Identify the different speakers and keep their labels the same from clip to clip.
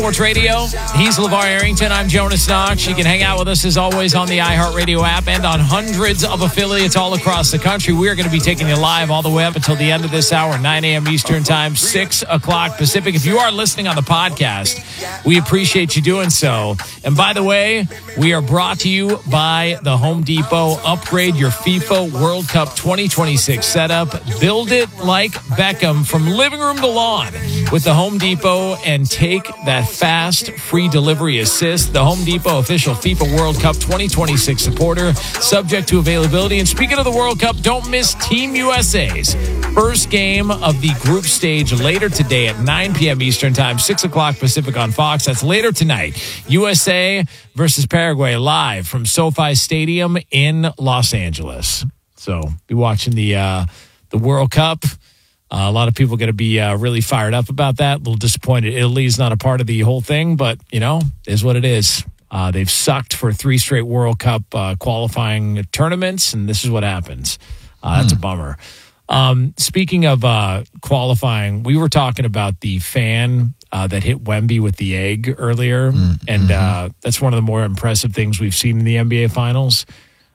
Speaker 1: Sports Radio. He's LeVar Arrington. I'm Jonas Knox. You can hang out with us as always on the iHeartRadio app and on hundreds of affiliates all across the country. We are going to be taking you live all the way up until the end of this hour, 9 a.m. Eastern Time, 6 o'clock Pacific. If you are listening on the podcast, we appreciate you doing so. And by the way, we are brought to you by the Home Depot. Upgrade your FIFA World Cup 2026 setup. Build it like Beckham from living room to lawn with the Home Depot and take that fast, free delivery assist. The Home Depot official FIFA World Cup 2026 supporter, subject to availability. And speaking of the World Cup, don't miss Team USA's first game of the group stage later today at 9 p.m. Eastern Time, 6 o'clock Pacific on Fox. That's later tonight. USA versus Paraguay live from SoFi Stadium in Los Angeles. So be watching the World Cup. A lot of people are going to be really fired up about that. A little disappointed Italy's not a part of the whole thing, but, is what it is. They've sucked for 3 straight World Cup qualifying tournaments, and this is what happens. That's a bummer. Speaking of qualifying, we were talking about the fan that hit Wemby with the egg earlier, and that's one of the more impressive things we've seen in the NBA Finals.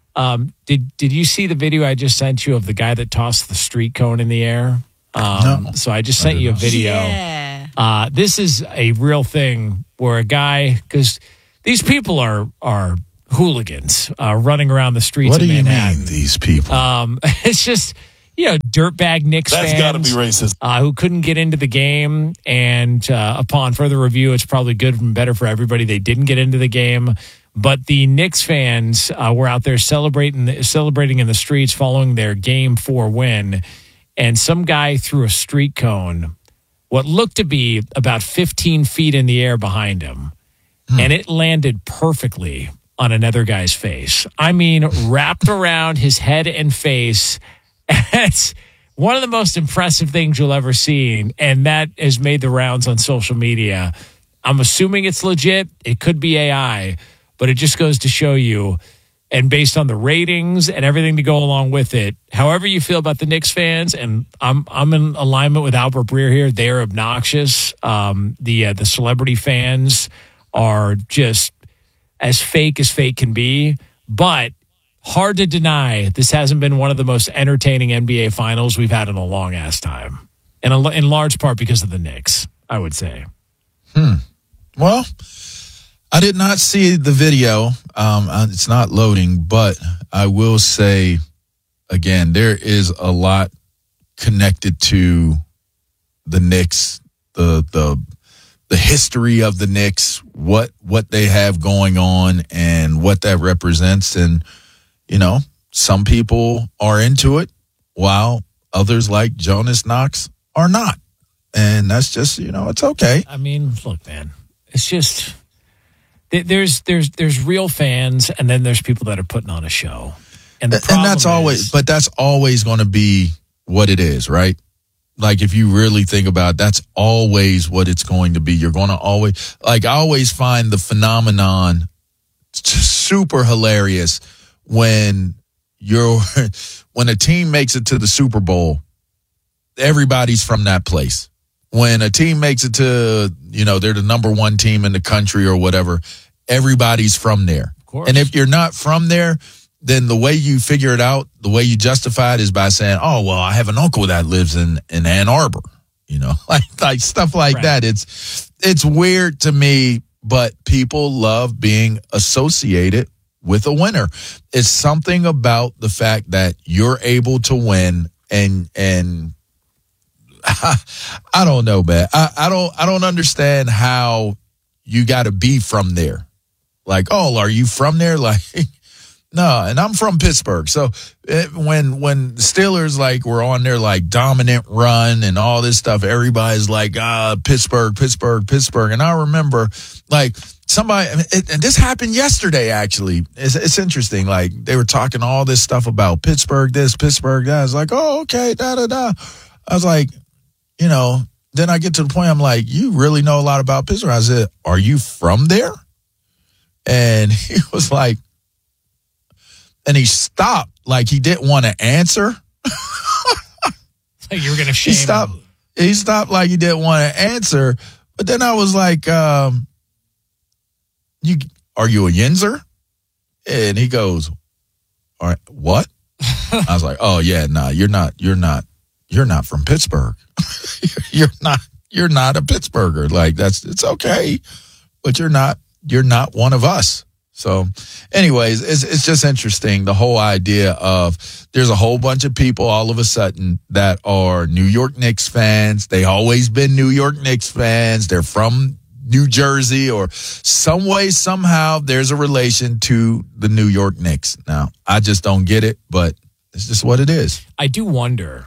Speaker 1: Did you see the video I just sent you of the guy that tossed the street cone in the air?
Speaker 2: No.
Speaker 1: So I just sent you a video.
Speaker 3: Yeah.
Speaker 1: This is a real thing where a guy, because these people are hooligans running around the streets of Manhattan.
Speaker 2: What do you mean, these people?
Speaker 1: It's just, dirtbag Knicks fans.
Speaker 2: That's got to be racist.
Speaker 1: Who couldn't get into the game. And upon further review, it's probably good and better for everybody. They didn't get into the game. But the Knicks fans were out there celebrating in the streets following their Game 4 win. And some guy threw a street cone, what looked to be about 15 feet in the air behind him. And it landed perfectly on another guy's face. I mean, wrapped around his head and face. It's one of the most impressive things you'll ever see. And that has made the rounds on social media. I'm assuming it's legit. It could be AI. But it just goes to show you, and based on the ratings and everything to go along with it, however you feel about the Knicks fans, and I'm in alignment with Albert Breer here, they're obnoxious. The celebrity fans are just as fake can be, but hard to deny this hasn't been one of the most entertaining NBA finals we've had in a long-ass time. And in large part because of the Knicks, I would say.
Speaker 2: Well, I did not see the video. It's not loading, but I will say, again, there is a lot connected to the Knicks, the history of the Knicks, what they have going on and what that represents. And, some people are into it while others like Jonas Knox are not. And that's just, it's okay.
Speaker 1: I mean, look, man, it's just... There's real fans, and then there's people that are putting on a show, and that's always going to be what it is, right? Like if you really think about it, that's always what it's going to be. You're going to always I always find the phenomenon super hilarious when a team makes it to the Super Bowl. Everybody's from that place. When a team makes it to, they're the number 1 team in the country or whatever, everybody's from there. Of course.
Speaker 2: And if you're not from there, then the way you figure it out, the way you justify it is by saying, oh, well, I have an uncle that lives in Ann Arbor, like stuff like
Speaker 1: right.
Speaker 2: that. It's weird to me, but people love being associated with a winner. It's something about the fact that you're able to win and I don't know, man. I don't understand how you got to be from there. Like, oh, are you from there? Like, no. And I'm from Pittsburgh. So when the Steelers were on their dominant run and all this stuff, everybody's like, Pittsburgh. And I remember somebody, and this happened yesterday, actually. It's interesting. They were talking all this stuff about Pittsburgh, this, Pittsburgh, that. I was like, oh, okay, da-da-da. I was like, then I get to the point, I'm like, you really know a lot about Pittsburgh. I said, are you from there? And he was like, and he stopped he didn't want to answer.
Speaker 1: You were going to shame him.
Speaker 2: He stopped like he didn't want to answer. But then I was like, are you a Yinzer? And he goes, all right, what? I was like, oh yeah, nah, you're not from Pittsburgh. you're not a Pittsburgher. Like it's okay, but you're not one of us. So anyways, it's just interesting. The whole idea of there's a whole bunch of people all of a sudden that are New York Knicks fans. They always been New York Knicks fans. They're from New Jersey or some way, somehow there's a relation to the New York Knicks. Now, I just don't get it, but it's just what it is.
Speaker 1: I do wonder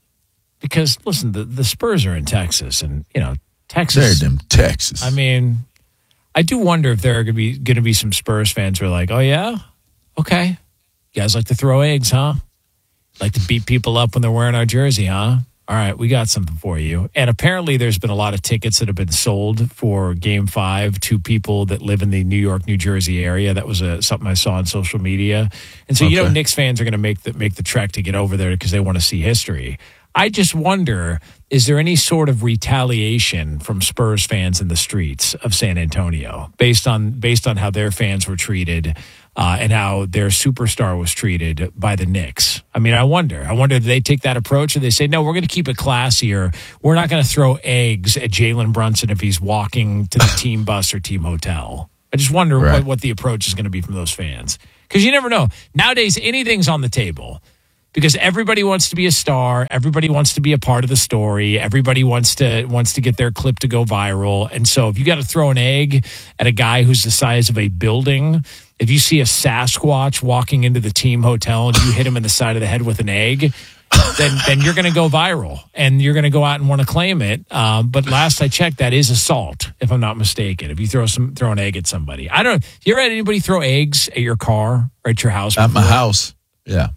Speaker 1: because, listen, the Spurs are in Texas and, Texas.
Speaker 2: They're in Texas.
Speaker 1: I mean, I do wonder if there are going to be some Spurs fans who are like, oh, yeah? Okay. You guys like to throw eggs, huh? Like to beat people up when they're wearing our jersey, huh? All right, we got something for you. And apparently there's been a lot of tickets that have been sold for Game 5 to people that live in the New York, New Jersey area. That was something I saw on social media. And so, Knicks fans are going to make the trek to get over there because they want to see history. I just wonder, is there any sort of retaliation from Spurs fans in the streets of San Antonio based on how their fans were treated and how their superstar was treated by the Knicks? I mean, I wonder if they take that approach or they say, no, we're going to keep it classier. We're not going to throw eggs at Jalen Brunson if he's walking to the team bus or team hotel. I just wonder what the approach is going to be from those fans. Because you never know. Nowadays, anything's on the table. Because everybody wants to be a star, everybody wants to be a part of the story, everybody wants to get their clip to go viral. And so if you got to throw an egg at a guy who's the size of a building, if you see a Sasquatch walking into the team hotel and you hit him in the side of the head with an egg, then you're going to go viral and you're going to go out and want to claim it. But last I checked, that is assault, if I'm not mistaken. If you throw an egg at somebody, I don't. You ever had anybody throw eggs at your car or at your house?
Speaker 2: At my house, yeah.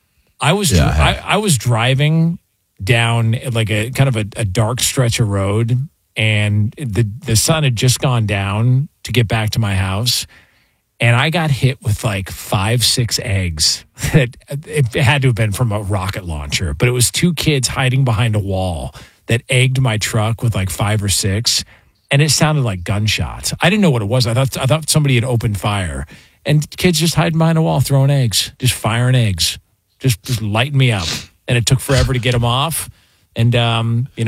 Speaker 1: I was driving down like a kind of a dark stretch of road, and the sun had just gone down to get back to my house, and I got hit with like 5-6 eggs. It had to have been from a rocket launcher, but it was 2 kids hiding behind a wall that egged my truck with like 5 or 6, and it sounded like gunshots. I didn't know what it was. I thought somebody had opened fire, and kids just hiding behind a wall throwing eggs, just firing eggs. Just lighten me up, and it took forever to get them off. And now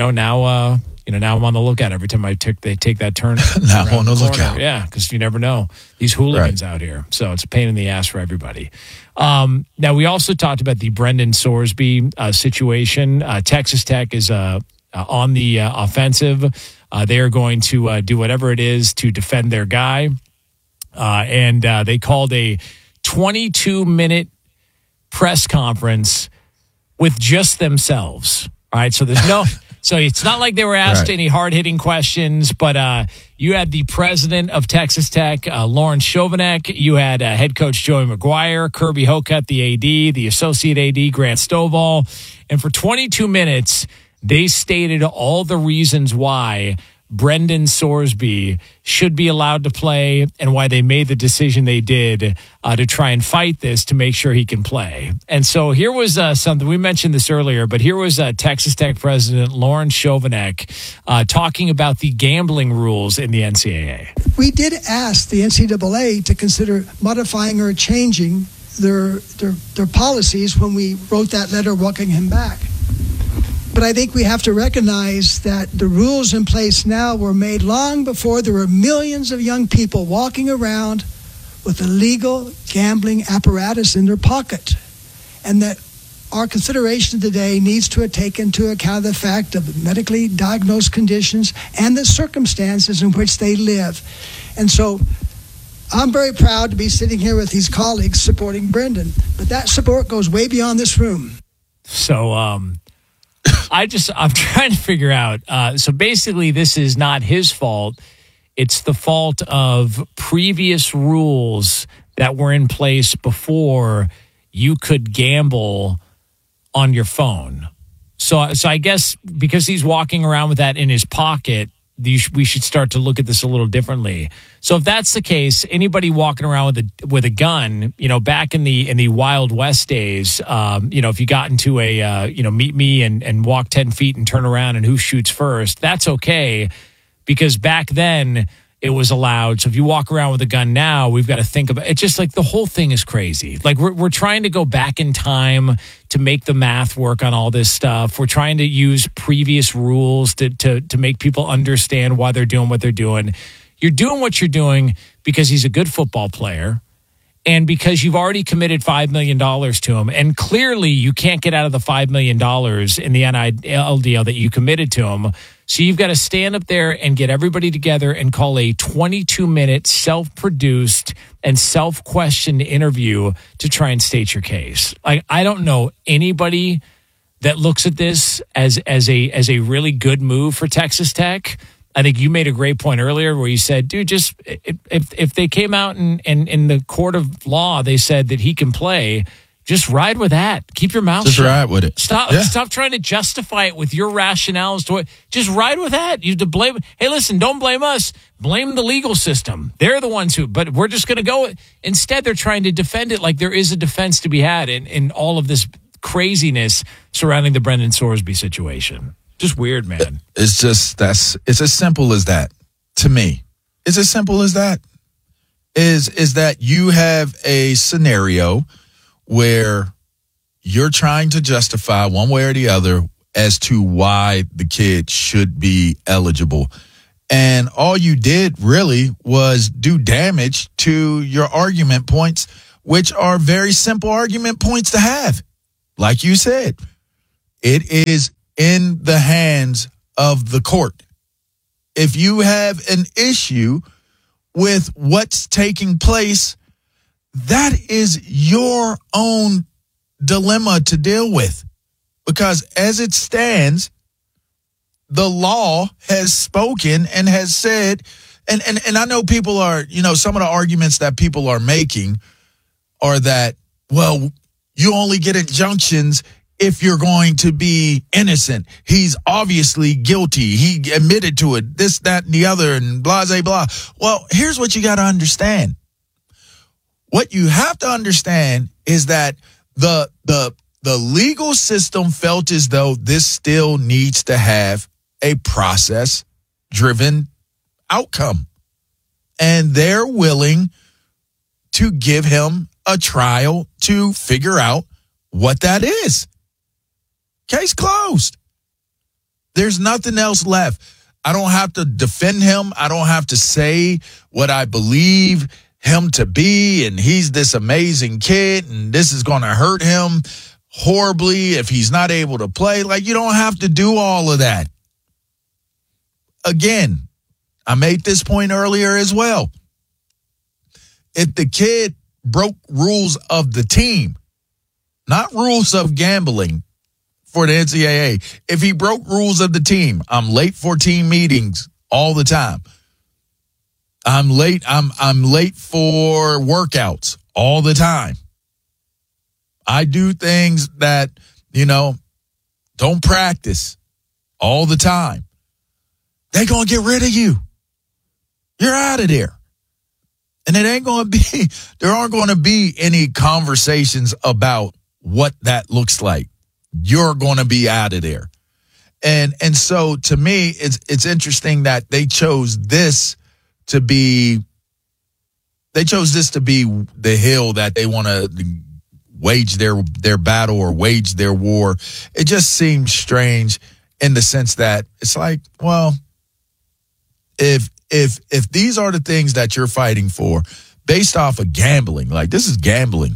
Speaker 1: I'm on the lookout every time they take that turn.
Speaker 2: Now I'm on the lookout,
Speaker 1: yeah, because you never know these hooligans out here. So it's a pain in the ass for everybody. Now we also talked about the Brendan Sorsby situation. Texas Tech is on the offensive. They are going to do whatever it is to defend their guy, and they called a 22-minute press conference with just themselves. All right. So so it's not like they were asked any hard-hitting questions, but you had the president of Texas Tech, Lawrence Chovanec. You had head coach Joey McGuire, Kirby Hocutt, the AD, the associate AD, Grant Stovall. And for 22 minutes, they stated all the reasons why Brendan Sorsby should be allowed to play and why they made the decision they did to try and fight this to make sure he can play. And so here was something, we mentioned this earlier, but here was Texas Tech president Lawrence Chovanec talking about the gambling rules in the NCAA.
Speaker 3: We did ask the NCAA to consider modifying or changing their policies when we wrote that letter welcoming him back. But I think we have to recognize that the rules in place now were made long before there were millions of young people walking around with illegal gambling apparatus in their pocket. And that our consideration today needs to take into account the fact of medically diagnosed conditions and the circumstances in which they live. And so I'm very proud to be sitting here with these colleagues supporting Brendan. But that support goes way beyond this room.
Speaker 1: So, I'm trying to figure out. So basically, this is not his fault. It's the fault of previous rules that were in place before you could gamble on your phone. So I guess because he's walking around with that in his pocket, we should start to look at this a little differently. So if that's the case, anybody walking around with a gun, back in the Wild West days, if you got into a meet me and walk 10 feet and turn around and who shoots first, that's okay because back then it was allowed. So if you walk around with a gun now, we've got to think about it. Just like the whole thing is crazy. Like we're trying to go back in time to make the math work on all this stuff. We're trying to use previous rules to make people understand why they're doing what they're doing. You're doing what you're doing because he's a good football player and because you've already committed $5 million to him. And clearly you can't get out of the $5 million in the NIL deal that you committed to him. So you've got to stand up there and get everybody together and call a 22-minute self-produced and self-questioned interview to try and state your case. Like, I don't know anybody that looks at this as a really good move for Texas Tech. I think you made a great point earlier where you said, dude, just if they came out and in the court of law, they said that he can play, just ride with that. Keep your mouth shut.
Speaker 2: Just ride with it.
Speaker 1: Stop trying to justify it with your rationales to it. Just ride with that. You have to blame. Hey, listen, don't blame us. Blame the legal system. They're the ones but we're just going to go. Instead, they're trying to defend it like there is a defense to be had in all of this craziness surrounding the Brendan Sorsby situation. Just weird, man.
Speaker 2: It's as simple as that to me. It's as simple as that. Is that you have a scenario where you're trying to justify one way or the other as to why the kid should be eligible. And all you did really was do damage to your argument points, which are very simple argument points to have. Like you said, it is in the hands of the court. If you have an issue with what's taking place, that is your own dilemma to deal with. Because as it stands, the law has spoken and has said, and I know people are, some of the arguments that people are making are that, well, you only get injunctions if you're going to be innocent. He's obviously guilty. He admitted to it, this, that, and the other, and blah, blah, blah. Well, here's what you got to understand. What you have to understand is that the legal system felt as though this still needs to have a process-driven outcome. And they're willing to give him a trial to figure out what that is. Case closed. There's nothing else left. I don't have to defend him. I don't have to say what I believe him to be, and he's this amazing kid, and this is going to hurt him horribly if he's not able to play. Like, you don't have to do all of that. Again, I made this point earlier as well. If the kid broke rules of the team, not rules of gambling for the NCAA, if he broke rules of the team, I'm late for team meetings all the time. I'm late for workouts all the time. I do things that, don't practice all the time. They're going to get rid of you. You're out of there. And there aren't going to be any conversations about what that looks like. You're going to be out of there. And so to me, it's interesting that they chose this to be the hill that they want to wage their battle or wage their war. It just seems strange in the sense that it's like, well, if these are the things that you're fighting for based off of gambling, like this is gambling,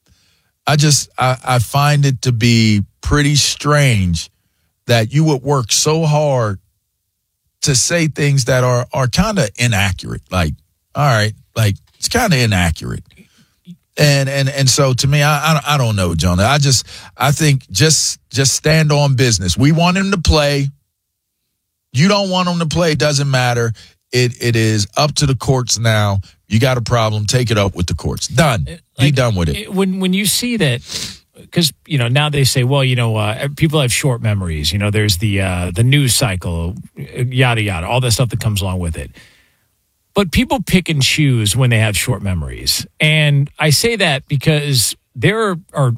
Speaker 2: I find it to be pretty strange that you would work so hard to say things that are kind of inaccurate. Like, all right, like it's kind of inaccurate. And so to me, I don't know, Jonah. I think just stand on business. We want him to play. You don't want him to play. It doesn't matter. It is up to the courts now. You got a problem, take it up with the courts. Done. Be done with it.
Speaker 1: When you see that, because now they say, well, people have short memories. There's the news cycle, yada yada, all that stuff that comes along with it. But people pick and choose when they have short memories, and I say that because there are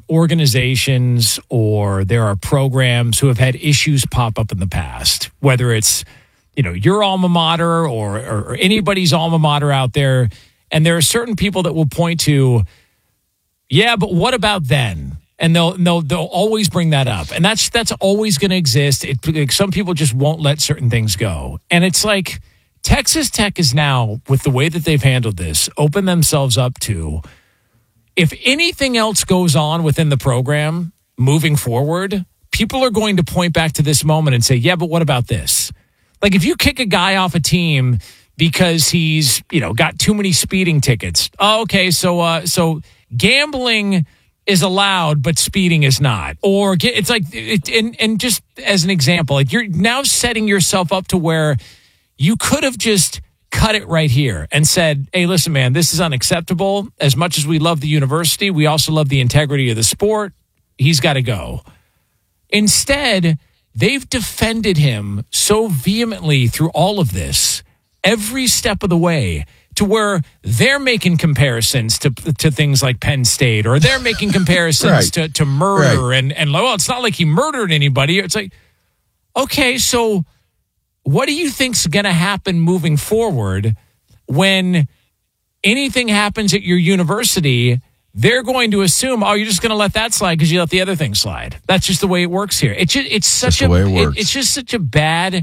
Speaker 1: organizations or there are programs who have had issues pop up in the past, whether it's your alma mater or anybody's alma mater out there, and there are certain people that will point to, yeah, but what about then? And they'll always bring that up, and that's always going to exist. Some people just won't let certain things go, and it's like Texas Tech is now, with the way that they've handled this, opened themselves up to, if anything else goes on within the program moving forward, people are going to point back to this moment and say, yeah, but what about this? Like if you kick a guy off a team because he's, got too many speeding tickets. Oh, okay, so gambling is allowed, but speeding is not. Or it's like, and just as an example, like you're now setting yourself up to where you could have just cut it right here and said, hey, listen, man, this is unacceptable. As much as we love the university, we also love the integrity of the sport. He's got to go. Instead, they've defended him so vehemently through all of this, every step of the way, to where they're making comparisons to things like Penn State, or they're making comparisons
Speaker 2: right.
Speaker 1: to murder.
Speaker 2: Right.
Speaker 1: And well, it's not like he murdered anybody. It's like, okay, so what do you think's going to happen moving forward when anything happens at your university? They're going to assume, oh, you're just going to let that slide because you let the other thing slide. That's just the way it works here. It's just such a bad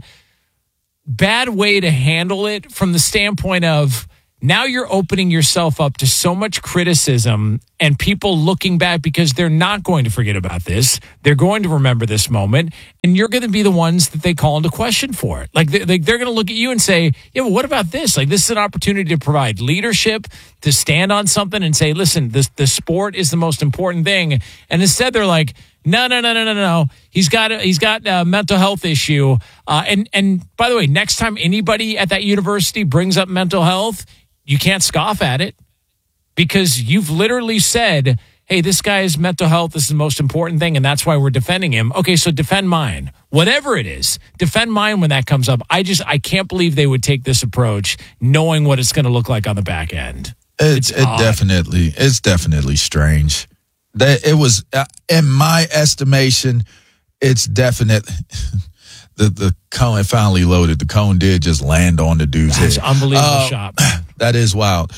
Speaker 1: way to handle it from the standpoint of now you're opening yourself up to so much criticism and people looking back, because they're not going to forget about this. They're going to remember this moment, and you're going to be the ones that they call into question for it. Like they're going to look at you and say, yeah, well, what about this? Like this is an opportunity to provide leadership, to stand on something and say, listen, the sport is the most important thing. And instead they're like, no. He's got a mental health issue. And by the way, next time anybody at that university brings up mental health, you can't scoff at it, because you've literally said, hey, this guy's mental health is the most important thing, and that's why we're defending him. Okay, so defend mine. Whatever it is, defend mine when that comes up. I can't believe they would take this approach knowing what it's going to look like on the back end.
Speaker 2: It's definitely strange. It was, in my estimation, it's definite. The cone finally loaded. The cone did just land on the dude's head.
Speaker 1: That's an unbelievable shot.
Speaker 2: That is wild.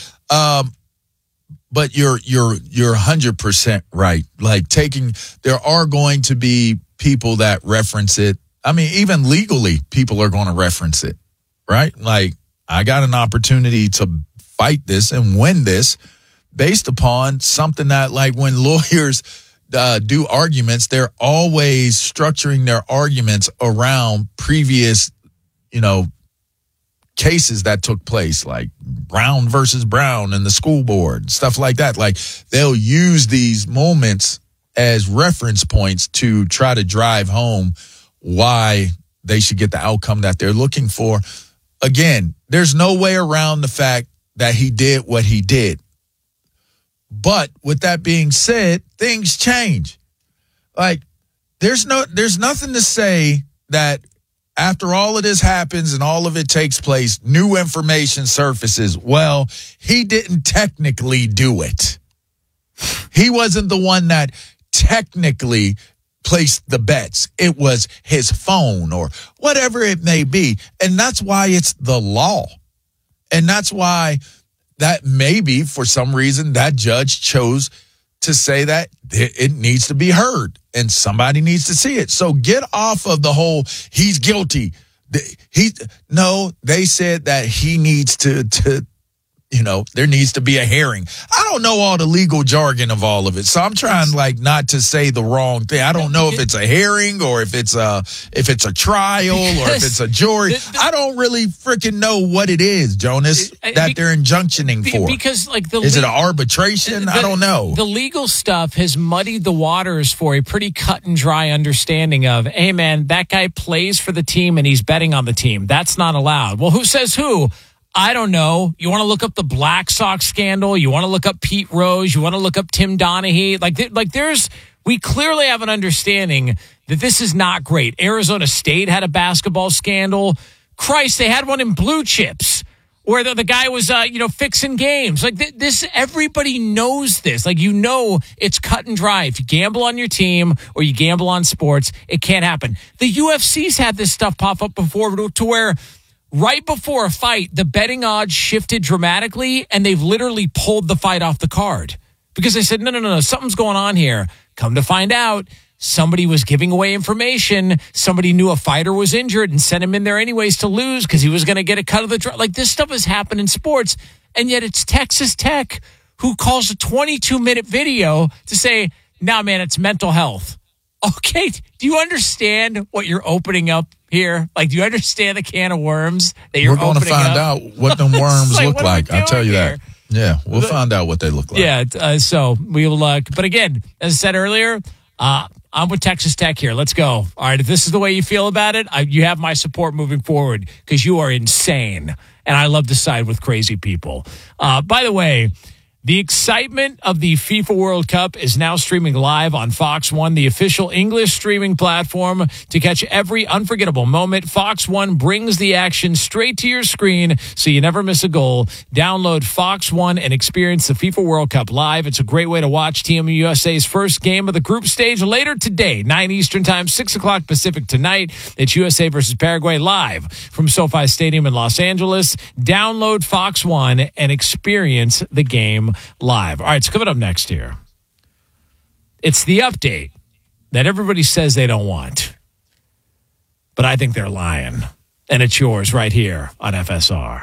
Speaker 2: But you're 100% right. Like there are going to be people that reference it. I mean, even legally, people are going to reference it, right? Like, I got an opportunity to fight this and win this based upon something that, like, when lawyers do arguments, they're always structuring their arguments around previous, cases that took place, like Brown versus Brown and the school board, stuff like that. Like, they'll use these moments as reference points to try to drive home why they should get the outcome that they're looking for. Again, there's no way around the fact that he did what he did. But with that being said, things change. Like, there's nothing to say that after all of this happens and all of it takes place, new information surfaces. Well, he didn't technically do it. He wasn't the one that technically placed the bets. It was his phone or whatever it may be. And that's why it's the law. And that's why that maybe for some reason that judge chose to say that it needs to be heard and somebody needs to see it. So get off of the whole he's guilty. They said that he needs to there needs to be a hearing. I don't know all the legal jargon of all of it, so I'm trying not to say the wrong thing. I don't know if it's a hearing or if it's a trial or if it's a jury. I don't really freaking know what it is, Jonas, that they're injunctioning for.
Speaker 1: Because
Speaker 2: is it an arbitration? I don't know.
Speaker 1: The legal stuff has muddied the waters for a pretty cut and dry understanding of, hey man, that guy plays for the team and he's betting on the team. That's not allowed. Well, who says who? I don't know. You want to look up the Black Sox scandal? You want to look up Pete Rose? You want to look up Tim Donaghy? We clearly have an understanding that this is not great. Arizona State had a basketball scandal. Christ, they had one in Blue Chips where the guy was, fixing games. This, everybody knows this. It's cut and dry. If you gamble on your team or you gamble on sports, it can't happen. The UFC's had this stuff pop up before to where right before a fight, the betting odds shifted dramatically, and they've literally pulled the fight off the card. Because they said, no, something's going on here. Come to find out, somebody was giving away information. Somebody knew a fighter was injured and sent him in there anyways to lose because he was going to get a cut of the draw. Like, this stuff has happened in sports, and yet it's Texas Tech who calls a 22-minute video to say, nah, man, it's mental health. Okay, do you understand what you're opening up here? Like, do you understand the can of worms that you're opening up?
Speaker 2: We're going to find out what them worms look like. I'll tell you
Speaker 1: here?
Speaker 2: that. Yeah, we'll find out what they look like.
Speaker 1: Yeah, so we'll but again, as I said earlier, I'm with Texas Tech here. Let's go. All right, if this is the way you feel about it, you have my support moving forward because you are insane, and I love to side with crazy people. By the way, the excitement of the FIFA World Cup is now streaming live on Fox One, the official English streaming platform. To catch every unforgettable moment, Fox One brings the action straight to your screen so you never miss a goal. Download Fox One and experience the FIFA World Cup live. It's a great way to watch Team USA's first game of the group stage later today, 9 Eastern Time, 6 o'clock Pacific tonight. It's USA versus Paraguay live from SoFi Stadium in Los Angeles. Download Fox One and experience the game live. All right, so coming up next here, it's the update that everybody says they don't want, but I think they're lying, and it's yours right here on FSR.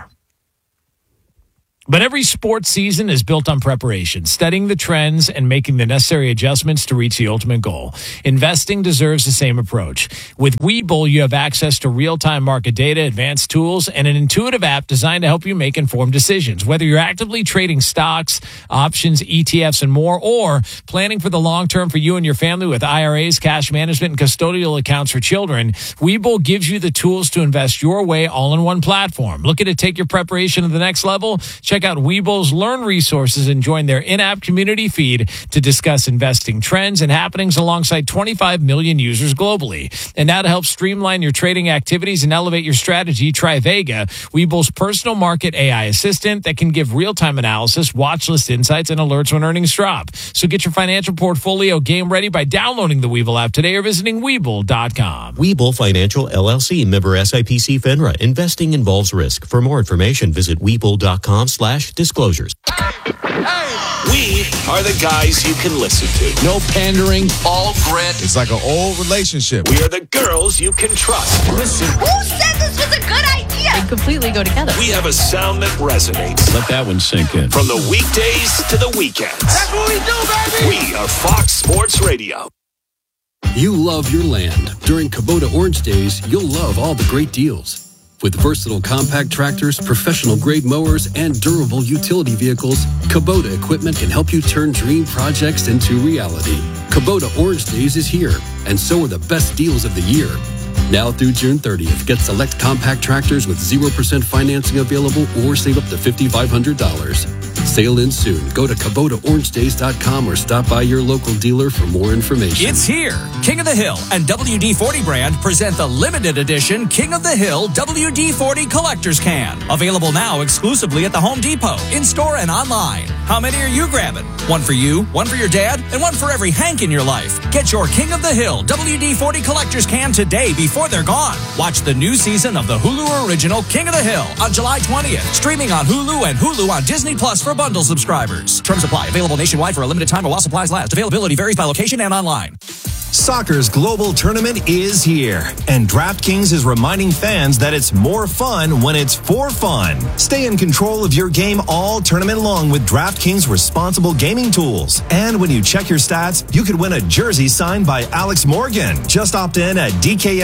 Speaker 1: But every sports season is built on preparation, studying the trends and making the necessary adjustments to reach the ultimate goal. Investing deserves the same approach. With Webull, you have access to real-time market data, advanced tools, and an intuitive app designed to help you make informed decisions. Whether you're actively trading stocks, options, ETFs, and more, or planning for the long term for you and your family with IRAs, cash management, and custodial accounts for children, Webull gives you the tools to invest your way all in one platform. Looking to take your preparation to the next level? Check out Webull's Learn resources and join their in-app community feed to discuss investing trends and happenings alongside 25 million users globally. And now to help streamline your trading activities and elevate your strategy, try Vega, Webull's personal market AI assistant that can give real-time analysis, watch list insights, and alerts when earnings drop. So get your financial portfolio game ready by downloading the Webull app today or visiting Webull.com.
Speaker 4: Webull Financial LLC, member SIPC FINRA. Investing involves risk. For more information, visit Webull.com/disclosures.
Speaker 5: We are the guys you can listen to.
Speaker 6: No pandering.
Speaker 5: All grit.
Speaker 6: It's like an old relationship.
Speaker 5: We are the girls you can trust. Listen.
Speaker 7: Who said this was a good idea?
Speaker 8: They completely go together.
Speaker 5: We have a sound that resonates.
Speaker 6: Let that one sink in.
Speaker 5: From the weekdays to the weekends.
Speaker 7: That's what we do, baby.
Speaker 5: We are Fox Sports Radio.
Speaker 9: You love your land. During Kubota Orange Days, you'll love all the great deals. With versatile compact tractors, professional-grade mowers, and durable utility vehicles, Kubota equipment can help you turn dream projects into reality. Kubota Orange Days is here, and so are the best deals of the year. Now through June 30th, get select compact tractors with 0% financing available or save up to $5,500. Sale ends soon. Go to KubotaOrangeDays.com or stop by your local dealer for more information.
Speaker 10: It's here. King of the Hill and WD-40 brand present the limited edition King of the Hill WD-40 Collector's Can. Available now exclusively at the Home Depot, in-store and online. How many are you grabbing? One for you, one for your dad, and one for every Hank in your life. Get your King of the Hill WD-40 Collector's Can today before they're gone. Watch the new season of the Hulu original King of the Hill on July 20th. Streaming on Hulu and Hulu on Disney Plus for bundle subscribers. Terms apply. Available nationwide for a limited time or while supplies last. Availability varies by location and online.
Speaker 11: Soccer's global tournament is here, and DraftKings is reminding fans that it's more fun when it's for fun. Stay in control of your game all tournament long with DraftKings responsible gaming tools. And when you check your stats, you could win a jersey signed by Alex Morgan. Just opt in at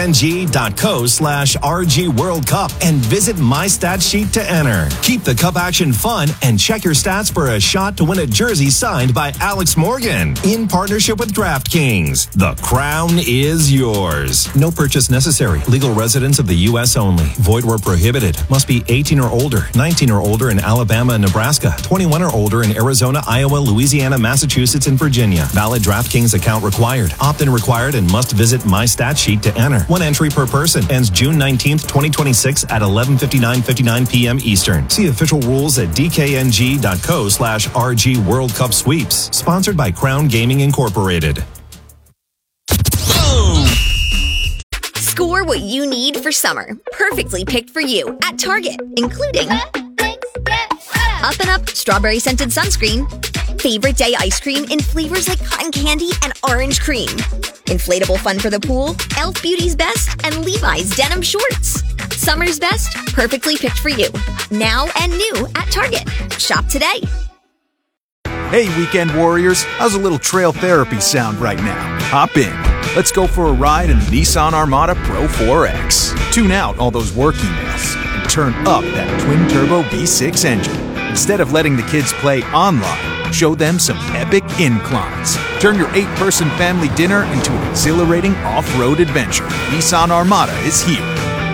Speaker 11: dkng.co/RG World Cup and visit My Stat Sheet to enter. Keep the cup action fun and check your stats for a shot to win a jersey signed by Alex Morgan in partnership with DraftKings. The crown is yours. No purchase necessary. Legal residents of the U.S. only. Void where prohibited. Must be 18 or older. 19 or older in Alabama and Nebraska. 21 or older in Arizona, Iowa, Louisiana, Massachusetts, and Virginia. Valid DraftKings account required. Opt-in required and must visit My Stat Sheet to enter. One entry per person. Ends June 19th, 2026 at 11:59 p.m. Eastern. See official rules at dkng.co/RG World Cup Sweeps. Sponsored by Crown Gaming Incorporated.
Speaker 7: Score what you need for summer. Perfectly picked for you at Target, including Up and Up strawberry scented sunscreen, favorite day ice cream in flavors like cotton candy and orange cream, inflatable fun for the pool, Elf Beauty's Best, and Levi's denim shorts. Summer's best, perfectly picked for you. Now and new at Target. Shop today.
Speaker 8: Hey, weekend warriors, how's a little trail therapy sound right now? Hop in. Let's go for a ride in the Nissan Armada Pro 4X. Tune out all those work emails and turn up that twin-turbo V6 engine. Instead of letting the kids play online, show them some epic inclines. Turn your 8-person family dinner into an exhilarating off-road adventure. Nissan Armada is here.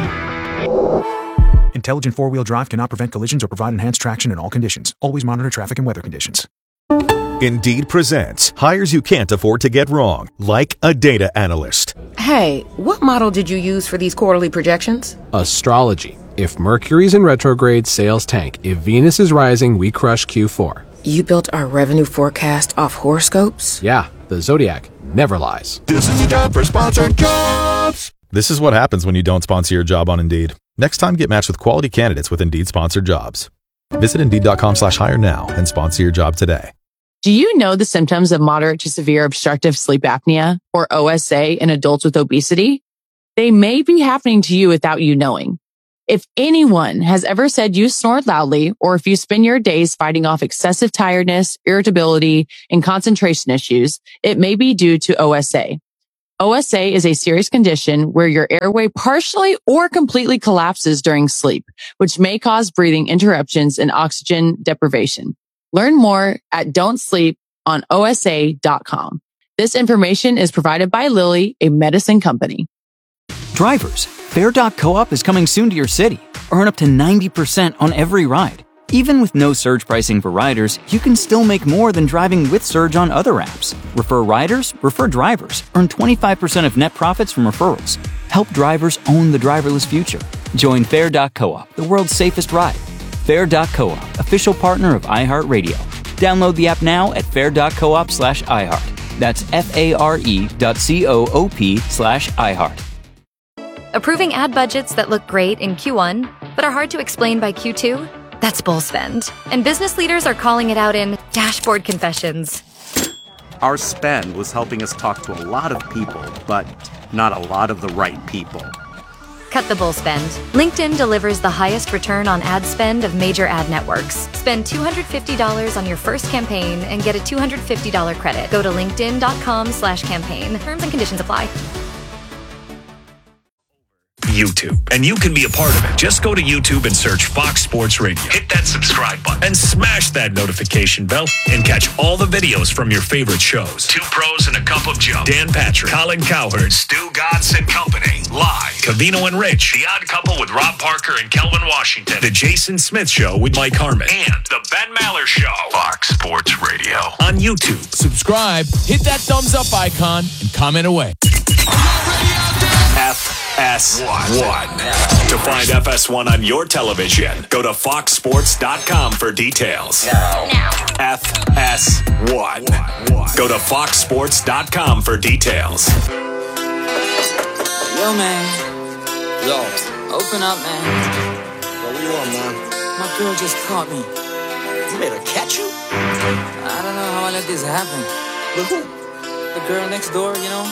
Speaker 8: Intelligent four-wheel drive cannot prevent collisions or provide enhanced traction in all conditions. Always monitor traffic and weather conditions.
Speaker 12: Indeed presents hires you can't afford to get wrong, like a data analyst.
Speaker 13: Hey, what model did you use for these quarterly projections?
Speaker 14: Astrology. If Mercury's in retrograde, sales tank. If Venus is rising, we crush Q4.
Speaker 13: You built our revenue forecast off horoscopes?
Speaker 14: Yeah, the Zodiac never lies.
Speaker 12: This is the time for sponsored jobs. This is what happens when you don't sponsor your job on Indeed. Next time, get matched with quality candidates with Indeed sponsored jobs. Visit Indeed.com/hire now and sponsor your job today.
Speaker 15: Do you know the symptoms of moderate to severe obstructive sleep apnea, or OSA, in adults with obesity? They may be happening to you without you knowing. If anyone has ever said you snore loudly, or if you spend your days fighting off excessive tiredness, irritability, and concentration issues, it may be due to OSA. OSA is a serious condition where your airway partially or completely collapses during sleep, which may cause breathing interruptions and oxygen deprivation. Learn more at don'tsleeponosa.com. This information is provided by Lilly, a medicine company.
Speaker 16: Drivers, Fare.coop is coming soon to your city. Earn up to 90% on every ride. Even with no surge pricing for riders, you can still make more than driving with Surge on other apps. Refer riders, refer drivers. Earn 25% of net profits from referrals. Help drivers own the driverless future. Join Fare.coop, the world's safest ride. Fare.coop, official partner of iHeartRadio. Download the app now at fare.coop/iHeart. That's FARE.coop/iHeart.
Speaker 17: Approving ad budgets that look great in Q1, but are hard to explain by Q2? That's bull spend. And business leaders are calling it out in dashboard confessions.
Speaker 18: Our spend was helping us talk to a lot of people, but not a lot of the right people.
Speaker 17: Cut the bull spend. LinkedIn delivers the highest return on ad spend of major ad networks. Spend $250 on your first campaign and get a $250 credit. Go to linkedin.com/campaign. Terms and conditions apply.
Speaker 5: YouTube, and you can be a part of it. Just go to YouTube and search Fox Sports Radio. Hit that subscribe button and smash that notification bell and catch all the videos from your favorite shows. Two Pros and a Cup of Joe. Dan Patrick, Colin Cowherd, Stu Godson and Company. Live. Cavino and Rich. The Odd Couple with Rob Parker and Kelvin Washington. The Jason Smith Show with Mike Harmon. And The Ben Maller Show. Fox Sports Radio. On YouTube.
Speaker 1: Subscribe, hit that thumbs up icon, and comment away.
Speaker 5: FS1. To find FS1 on your television, go to foxsports.com for details. Now. FS1. Go to foxsports.com for details.
Speaker 19: Yo, man. Yo. Open up, man.
Speaker 20: Yo, what you want, man?
Speaker 19: My girl just caught me.
Speaker 20: You made her catch you?
Speaker 19: I don't know how I let this happen.
Speaker 20: With who?
Speaker 19: The girl next door, you know?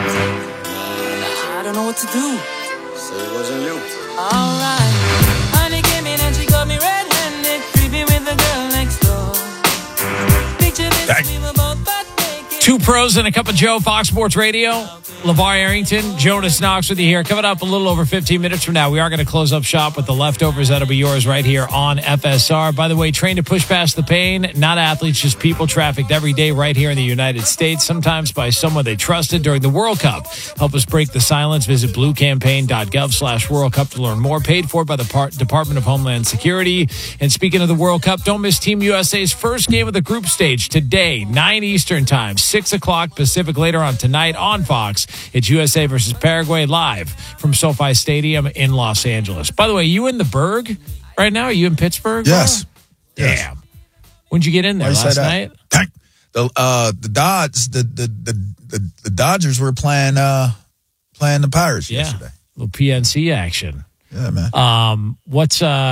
Speaker 19: I don't know what to do.
Speaker 20: So it wasn't you.
Speaker 19: Alright. Honey came in and she got me red-handed, creepy with the girl next door. Picture this, we were both butt naked.
Speaker 1: Two Pros and a Cup of Joe, Fox Sports Radio. LeVar Arrington, Jonas Knox with you here. Coming up a little over 15 minutes from now, we are going to close up shop with the leftovers. That'll be yours right here on FSR. By the way, trained to push past the pain, not athletes, just people trafficked every day right here in the United States, sometimes by someone they trusted during the World Cup. Help us break the silence. Visit bluecampaign.gov/World Cup to learn more. Paid for by the Department of Homeland Security. And speaking of the World Cup, don't miss Team USA's first game of the group stage today, 9 Eastern time, 6 o'clock Pacific later on tonight on Fox. It's USA versus Paraguay live from SoFi Stadium in Los Angeles. By the way, you in the Berg right now? Are you in Pittsburgh?
Speaker 2: Yes. Yes.
Speaker 1: Damn. When'd you get in there? Last night?
Speaker 2: The Dodgers were playing the Pirates yesterday.
Speaker 1: little PNC action.
Speaker 2: Yeah, man.
Speaker 1: What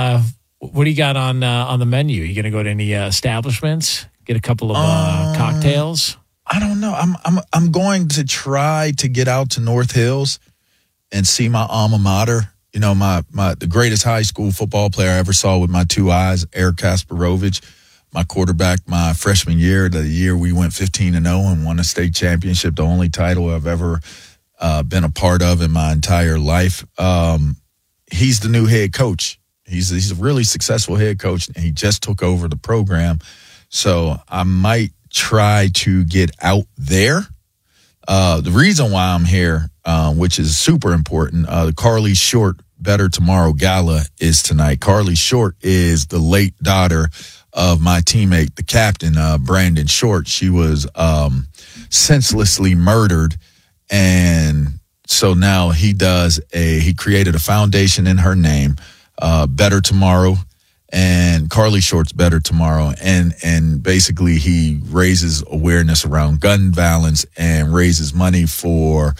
Speaker 1: do you got on the menu? You going to go to any establishments? Get a couple of cocktails?
Speaker 2: I don't know. I'm going to try to get out to North Hills and see my alma mater. You know, the greatest high school football player I ever saw with my 2 eyes, Eric Kasparovich, my quarterback my freshman year, the year we went 15-0 and won a state championship, the only title I've ever been a part of in my entire life. He's the new head coach. He's a really successful head coach, and he just took over the program. So I might try to get out there. The reason why I'm here, which is super important, the Carly Short Better Tomorrow Gala is tonight. Carly Short is the late daughter of my teammate, the captain, Brandon Short. She was senselessly murdered, and so now he created a foundation in her name, Better Tomorrow, and Carly Short's Better Tomorrow, and basically he raises awareness around gun violence and raises money for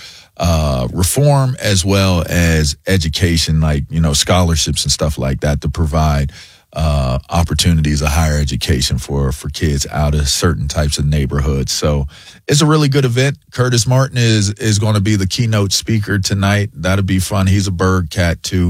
Speaker 2: reform as well as education, like, you know, scholarships and stuff like that to provide opportunities of higher education for kids out of certain types of neighborhoods. So it's a really good event. Curtis Martin is going to be the keynote speaker tonight. That'll be fun. He's a Berg cat too.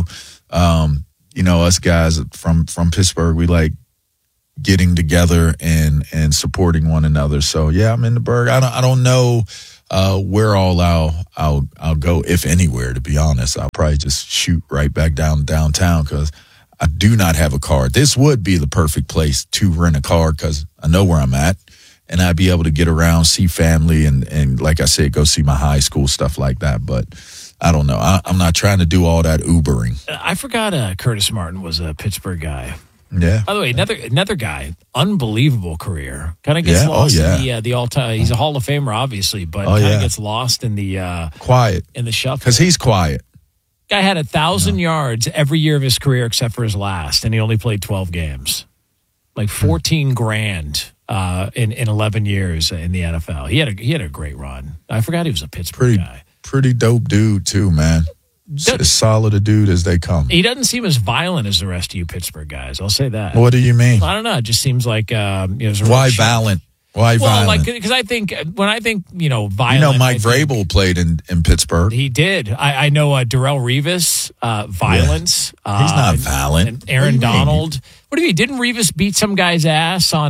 Speaker 2: You know, us guys from Pittsburgh, we like getting together and supporting one another. So yeah, I'm in the Berg. I don't know where all I'll go, if anywhere, to be honest. I'll probably just shoot right back downtown because I do not have a car. This would be the perfect place to rent a car because I know where I'm at, and I'd be able to get around, see family, and like I said, go see my high school, stuff like that. But I don't know. I'm not trying to do all that Ubering.
Speaker 1: I forgot Curtis Martin was a Pittsburgh guy.
Speaker 2: Yeah.
Speaker 1: By the way, another guy, unbelievable career. Kind of gets lost in the all-time. He's a Hall of Famer, obviously, but kind of gets lost in the
Speaker 2: quiet
Speaker 1: in the shuffle
Speaker 2: because he's quiet.
Speaker 1: Guy had 1,000 yards every year of his career except for his last, and he only played 12 games. Like $14,000 in 11 years in the NFL. He had a great run. I forgot he was a Pittsburgh guy.
Speaker 2: Pretty dope dude too, man. As solid a dude as they come.
Speaker 1: He doesn't seem as violent as the rest of you Pittsburgh guys. I'll say that.
Speaker 2: What do you mean?
Speaker 1: I don't know. It just seems like
Speaker 2: why violent? Why violent?
Speaker 1: Like, because I think violent.
Speaker 2: You know, Mike Vrabel played in Pittsburgh.
Speaker 1: He did. I know Darrelle Revis, violence.
Speaker 2: Yeah. He's not violent.
Speaker 1: And Aaron Donald. What do you mean? Didn't Revis beat some guy's ass on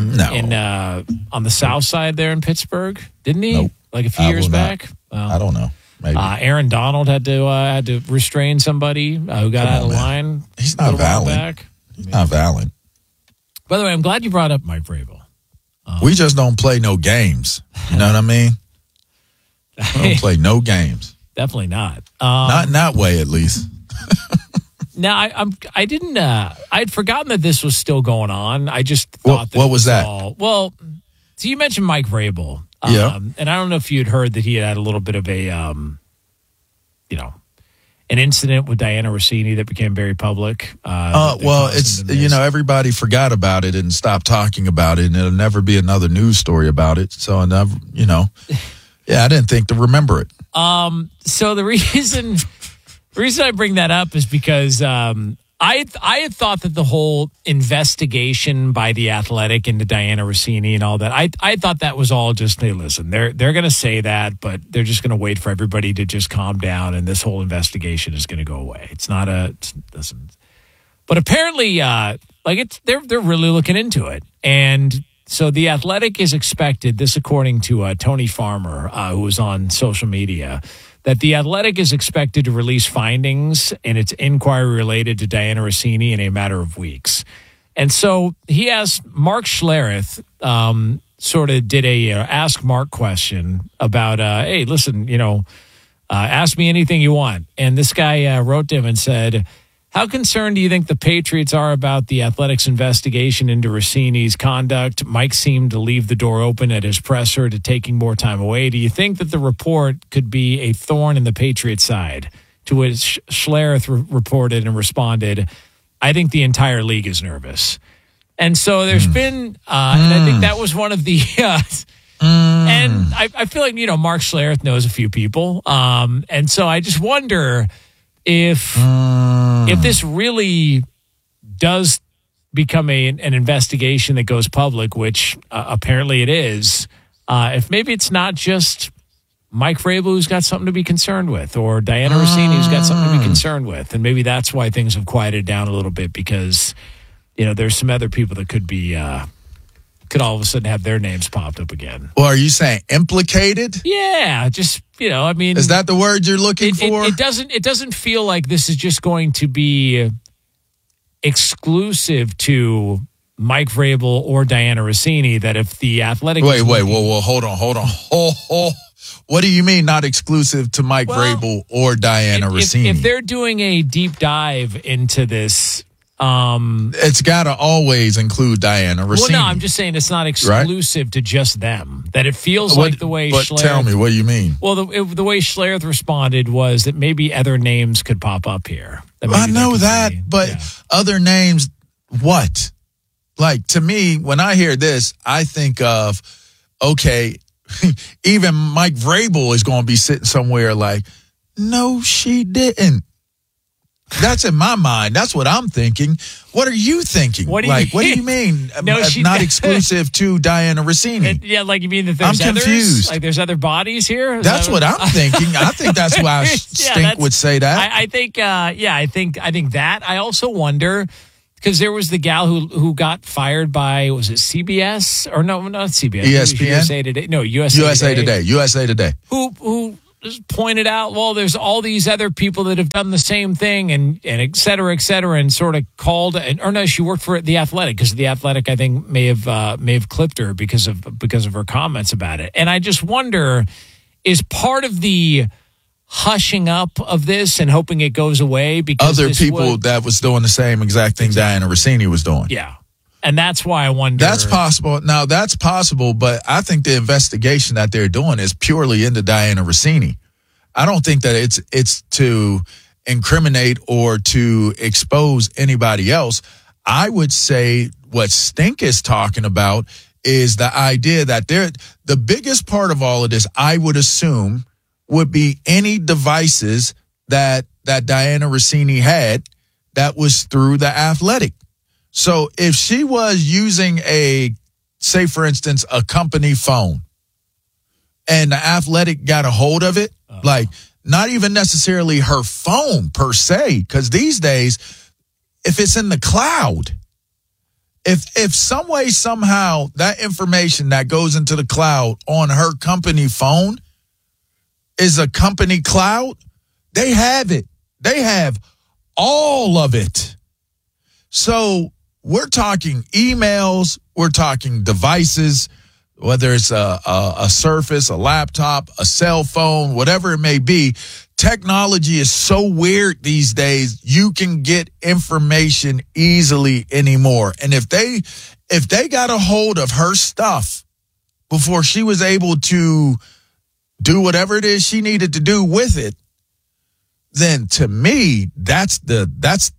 Speaker 1: the South Side there in Pittsburgh? Didn't he?
Speaker 2: Nope.
Speaker 1: Like a few years back. Well,
Speaker 2: I don't know. Maybe.
Speaker 1: Aaron Donald had to restrain somebody who got out of line.
Speaker 2: He's not violent. He's not violent.
Speaker 1: By the way, I'm glad you brought up Mike Vrabel.
Speaker 2: We just don't play no games. You know what I mean? We don't play no games.
Speaker 1: Definitely not.
Speaker 2: Not in that way, at least.
Speaker 1: Now, I didn't. I'd forgotten that this was still going on. I just thought
Speaker 2: what was that?
Speaker 1: Well, so you mentioned Mike Vrabel.
Speaker 2: Yeah.
Speaker 1: And I don't know if you'd heard that he had a little bit of a, an incident with Diana Rossini that became very public.
Speaker 2: Well, it's, everybody forgot about it and stopped talking about it, and it'll never be another news story about it. So, I didn't think to remember it.
Speaker 1: So the reason I bring that up is because I had thought that the whole investigation by The Athletic into Diana Rossini and all that, I thought that was all just, hey, listen, they're going to say that, but they're just going to wait for everybody to just calm down, and this whole investigation is going to go away. It's not listen. But apparently, they're really looking into it, and so The Athletic is expected. This, according to Tony Farmer, who was on social media, that The Athletic is expected to release findings in its inquiry related to Diana Rossini in a matter of weeks. And so he asked Mark Schlereth, sort of did a Ask Mark question about, hey, listen, ask me anything you want. And this guy wrote to him and said, how concerned do you think the Patriots are about The Athletic's investigation into Rossini's conduct? Mike seemed to leave the door open at his presser to taking more time away. Do you think that the report could be a thorn in the Patriots' side? To which Schlereth reported and responded, I think the entire league is nervous. And so there's been, and I think that was one of the, and I feel like, Mark Schlereth knows a few people. And so I just wonder, if this really does become an investigation that goes public, which apparently it is, if maybe it's not just Mike Vrabel who's got something to be concerned with, or Diana Rossini who's got something to be concerned with, and maybe that's why things have quieted down a little bit, because there's some other people that could all of a sudden have their names popped up again.
Speaker 2: Well, are you saying implicated?
Speaker 1: Yeah, just I mean,
Speaker 2: is that the word you're looking for?
Speaker 1: It doesn't feel like this is just going to be exclusive to Mike Vrabel or Diana Rossini. That if the Athletic
Speaker 2: whoa, hold on. What do you mean not exclusive to Mike Vrabel or Diana Rossini?
Speaker 1: If they're doing a deep dive into this,
Speaker 2: it's got to always include Diana Rossini.
Speaker 1: Well, no, I'm just saying it's not exclusive to just them. That it feels like the way
Speaker 2: But
Speaker 1: Schlereth...
Speaker 2: tell me, what do you mean?
Speaker 1: Well, the way Schlereth responded was that maybe other names could pop up here.
Speaker 2: I know that, but other names, what? Like, to me, when I hear this, I think of, okay, even Mike Vrabel is going to be sitting somewhere like, no, she didn't. That's in my mind. That's what I'm thinking. What are you thinking? What do you mean?
Speaker 1: No,
Speaker 2: not exclusive to Diana Rossini.
Speaker 1: Like you mean that there's
Speaker 2: I'm
Speaker 1: others?
Speaker 2: confused.
Speaker 1: Like there's other bodies here?
Speaker 2: That's what I'm thinking. I think that's why Stink would say that.
Speaker 1: I think that. I also wonder, because there was the gal who got fired by, was it CBS? Or no, not CBS.
Speaker 2: ESPN?
Speaker 1: USA Today. No, USA Today.
Speaker 2: USA Today.
Speaker 1: Who just pointed out, well, there's all these other people that have done the same thing and et cetera, and sort of called, or no, she worked for The Athletic, because The Athletic, I think, may have clipped her because of her comments about it. And I just wonder, is part of the hushing up of this and hoping it goes away because
Speaker 2: other people that was doing the same exact thing Diana Rossini was doing?
Speaker 1: Yeah. And that's why I wonder.
Speaker 2: That's possible. Now, that's possible, but I think the investigation that they're doing is purely into Diana Rossini. I don't think that it's to incriminate or to expose anybody else. I would say what Stink is talking about is the idea that the biggest part of all of this, I would assume, would be any devices that Diana Rossini had that was through The Athletic. So if she was using say for instance, a company phone, and The Athletic got a hold of it, like not even necessarily her phone per se, because these days, if it's in the cloud, if some way, somehow that information that goes into the cloud on her company phone is a company cloud, they have it. They have all of it. So we're talking emails, we're talking devices, whether it's a Surface, a laptop, a cell phone, whatever it may be. Technology is so weird these days, you can get information easily anymore. And if they got a hold of her stuff before she was able to do whatever it is she needed to do with it, then to me, that's the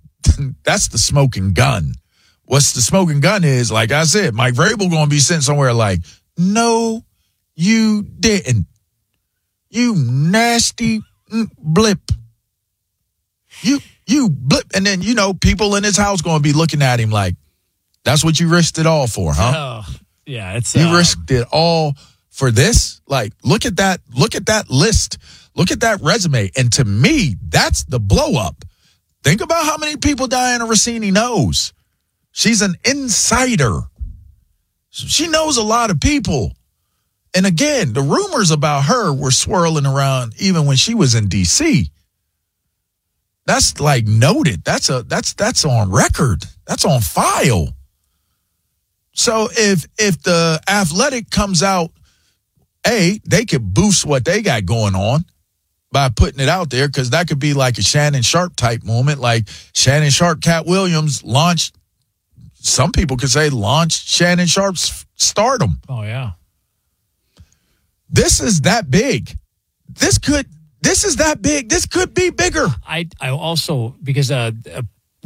Speaker 2: smoking gun. What's the smoking gun is, like I said, Mike Vrabel going to be sitting somewhere like, no, you didn't. You nasty blip. You blip. And then, people in his house going to be looking at him like, that's what you risked it all for, huh?
Speaker 1: Oh, yeah.
Speaker 2: You risked it all for this? Like, look at that list. Look at that resume. And to me, that's the blow up. Think about how many people Diana Rossini knows. She's an insider. She knows a lot of people. And again, the rumors about her were swirling around even when she was in D.C. That's like noted. That's on record. That's on file. So if the Athletic comes out, they could boost what they got going on by putting it out there, because that could be like a Shannon Sharp type moment, like Shannon Sharp, Cat Williams launched. Some people could say launched Shannon Sharp's stardom.
Speaker 1: Oh, yeah.
Speaker 2: This is that big. This is that big. This could be bigger.
Speaker 1: I also, because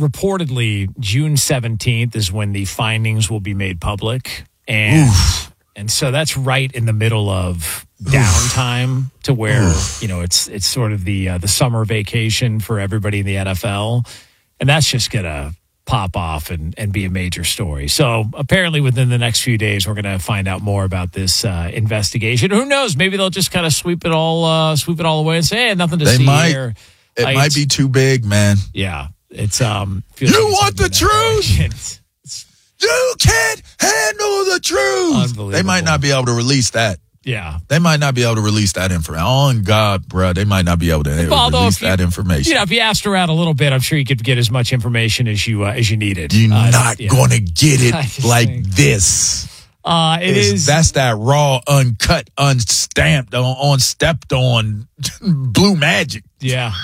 Speaker 1: reportedly June 17th is when the findings will be made public. And And so that's right in the middle of downtime to where, it's sort of the summer vacation for everybody in the NFL. And that's just going to pop off and be a major story. So apparently within the next few days, we're going to find out more about this investigation. Who knows? Maybe they'll just kind of sweep it all away and say, hey, nothing to see here.
Speaker 2: It might be too big, man.
Speaker 1: Yeah. It's
Speaker 2: you want the truth? You can't handle the truth.
Speaker 1: Unbelievable.
Speaker 2: They might not be able to release that.
Speaker 1: Yeah.
Speaker 2: They might not be able to release that information. On God, bro, they might not be able to release that information.
Speaker 1: If you asked around a little bit, I'm sure you could get as much information as you needed.
Speaker 2: You're not going to get it like this. That's that raw, uncut, unstamped, unstepped on blue magic.
Speaker 1: Yeah.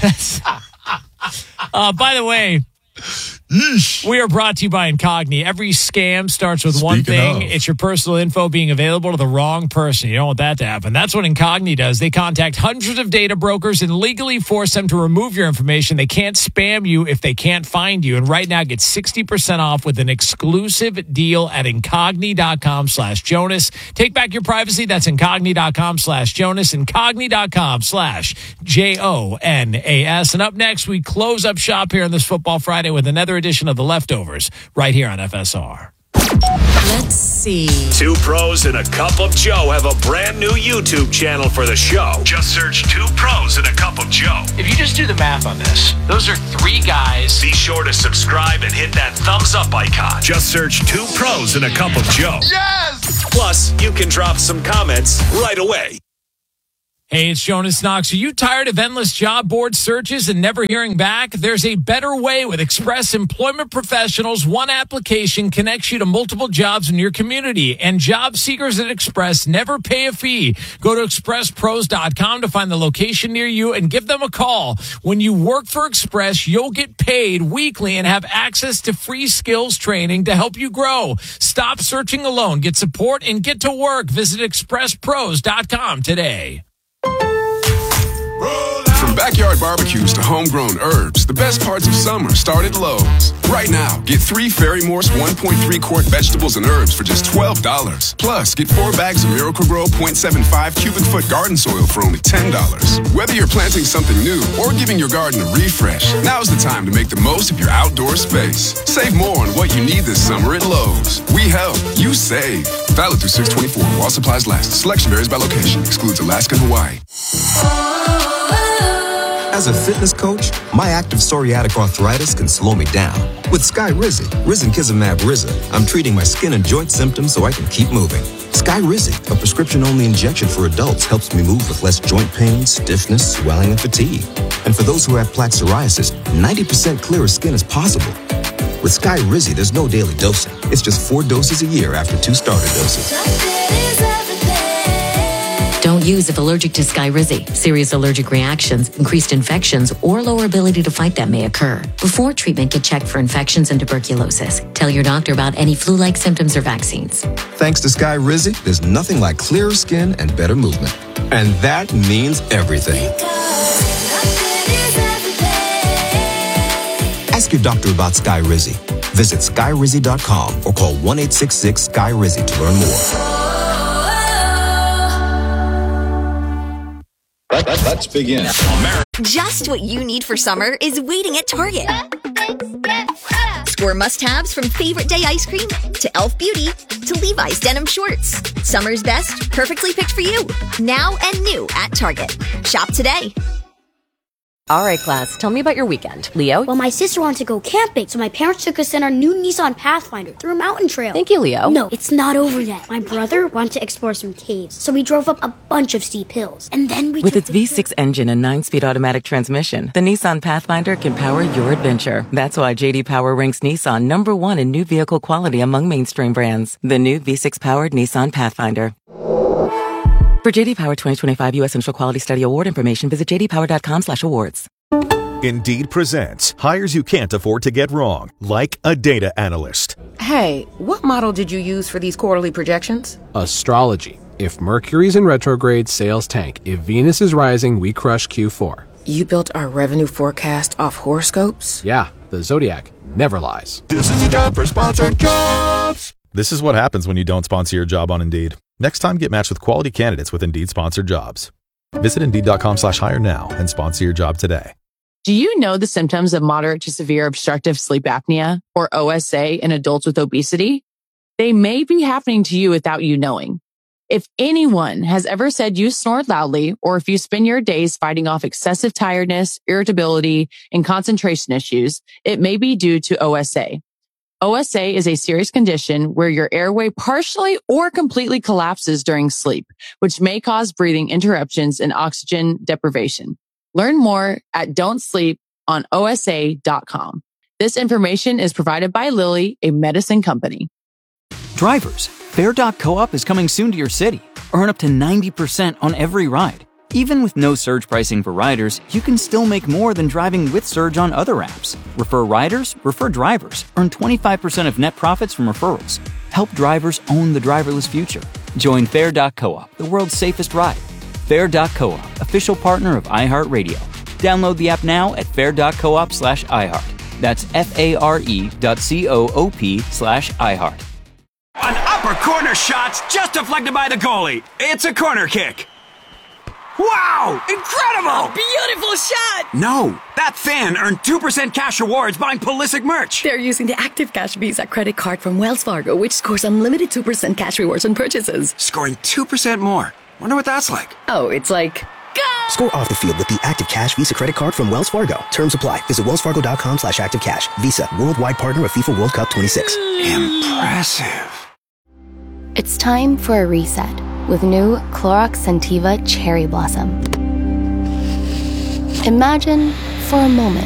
Speaker 1: By the way, we are brought to you by Incogni. Every scam starts with one thing. It's your personal info being available to the wrong person. You don't want that to happen. That's what Incogni does. They contact hundreds of data brokers and legally force them to remove your information. They can't spam you if they can't find you. And right now, get 60% off with an exclusive deal at Incogni.com/Jonas. Take back your privacy. That's Incogni.com/Jonas. Incogni.com/JONAS. And up next, we close up shop here on this Football Friday with another edition of The Leftovers right here on FSR.
Speaker 21: Let's see.
Speaker 5: Two Pros and a Cup of Joe have a brand new YouTube channel for the show. Just search Two Pros and a Cup of Joe.
Speaker 1: If you just do the math on this, those are three guys.
Speaker 5: Be sure to subscribe and hit that thumbs up icon. Just search Two Pros and a Cup of Joe.
Speaker 2: Yes!
Speaker 5: Plus, you can drop some comments right away.
Speaker 1: Hey, it's Jonas Knox. Are you tired of endless job board searches and never hearing back? There's a better way with Express Employment Professionals. One application connects you to multiple jobs in your community, and job seekers at Express never pay a fee. Go to expresspros.com to find the location near you and give them a call. When you work for Express, you'll get paid weekly and have access to free skills training to help you grow. Stop searching alone. Get support and get to work. Visit expresspros.com today.
Speaker 22: From backyard barbecues to homegrown herbs, the best parts of summer start at Lowe's. Right now, get 3 Ferry Morse 1.3 quart vegetables and herbs for just $12. Plus, get 4 bags of Miracle-Gro 0.75 cubic foot garden soil for only $10. Whether you're planting something new or giving your garden a refresh, now's the time to make the most of your outdoor space. Save more on what you need this summer at Lowe's. We help, you save. Valid through 6/24 while supplies last. Selection varies by location. Excludes Alaska and Hawaii.
Speaker 23: As a fitness coach, my active psoriatic arthritis can slow me down. With Skyrizi, Risankizumab Riza, I'm treating my skin and joint symptoms so I can keep moving. Skyrizi, a prescription-only injection for adults, helps me move with less joint pain, stiffness, swelling, and fatigue. And for those who have plaque psoriasis, 90% clearer skin is possible. With Skyrizi, there's no daily dosing. It's just 4 doses a year after 2 starter doses.
Speaker 21: Don't use if allergic to Skyrizi. Serious allergic reactions, increased infections, or lower ability to fight them may occur. Before treatment, get checked for infections and tuberculosis. Tell your doctor about any flu-like symptoms or vaccines.
Speaker 23: Thanks to Skyrizi, there's nothing like clearer skin and better movement. And that means everything. Ask your doctor about Skyrizi. Visit Skyrizi.com or call 1-866-SKY-RIZI to learn more.
Speaker 6: Let's begin.
Speaker 7: Just what you need for summer is waiting at Target. Score must-haves from Favorite Day ice cream to Elf Beauty to Levi's denim shorts. Summer's best, perfectly picked for you. Now and new at Target. Shop today.
Speaker 13: All right, class, tell me about your weekend. Leo?
Speaker 24: Well, my sister wanted to go camping, so my parents took us in our new Nissan Pathfinder through a mountain trail.
Speaker 13: Thank you, Leo.
Speaker 24: No, it's not over yet. My brother wanted to explore some caves, so we drove up a bunch of steep hills. And then we
Speaker 25: With its V6 engine and 9-speed automatic transmission, the Nissan Pathfinder can power your adventure. That's why J.D. Power ranks Nissan #1 in new vehicle quality among mainstream brands. The new V6-powered Nissan Pathfinder. For J.D. Power 2025 U.S. Initial Quality Study Award information, visit jdpower.com/awards.
Speaker 12: Indeed presents hires you can't afford to get wrong, like a data analyst.
Speaker 13: Hey, what model did you use for these quarterly projections?
Speaker 14: Astrology. If Mercury's in retrograde, sales tank. If Venus is rising, we crush Q4.
Speaker 13: You built our revenue forecast off horoscopes?
Speaker 14: Yeah, the Zodiac never lies.
Speaker 6: This is the time for sponsored jobs.
Speaker 12: This is what happens when you don't sponsor your job on Indeed. Next time, get matched with quality candidates with Indeed sponsored jobs. Visit Indeed.com/hire now and sponsor your job today.
Speaker 15: Do you know the symptoms of moderate to severe obstructive sleep apnea, or OSA, in adults with obesity? They may be happening to you without you knowing. If anyone has ever said you snore loudly, or if you spend your days fighting off excessive tiredness, irritability, and concentration issues, it may be due to OSA. OSA is a serious condition where your airway partially or completely collapses during sleep, which may cause breathing interruptions and oxygen deprivation. Learn more at don'tsleeponosa.com. This information is provided by Lilly, a medicine company.
Speaker 16: Drivers, Fair.coop is coming soon to your city. Earn up to 90% on every ride. Even with no surge pricing for riders, you can still make more than driving with Surge on other apps. Refer riders, refer drivers. Earn 25% of net profits from referrals. Help drivers own the driverless future. Join Fair.coop, the world's safest ride. Fair.coop, official partner of iHeartRadio. Download the app now at fair.coop/iHeart. That's FARE.coop/iHeart.
Speaker 3: An upper corner shot's just deflected by the goalie. It's a corner kick. Wow! Incredible!
Speaker 4: Beautiful shot!
Speaker 3: No, that fan earned 2% cash rewards buying Pulisic merch.
Speaker 4: They're using the Active Cash Visa credit card from Wells Fargo, which scores unlimited 2% cash rewards on purchases.
Speaker 3: Scoring 2% more. Wonder what that's like.
Speaker 4: Oh, it's like...
Speaker 9: Score off the field with the Active Cash Visa credit card from Wells Fargo. Terms apply. Visit wellsfargo.com/activecash. Visa, worldwide partner of FIFA World Cup 26.
Speaker 3: Impressive.
Speaker 10: It's time for a reset with new Clorox Scentiva Cherry Blossom. Imagine, for a moment,